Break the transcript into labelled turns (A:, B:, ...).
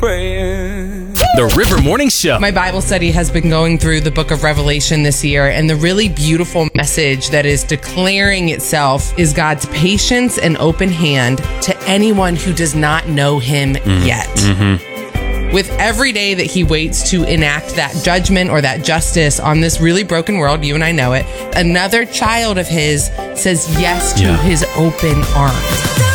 A: praying.
B: The River Morning Show.
C: My Bible study has been going through the book of Revelation this year, and the really beautiful message that is declaring itself is God's patience and open hand to anyone who does not know him yet. With every day that he waits to enact that judgment or that justice on this really broken world, you and I know it, another child of his says yes to his open arms.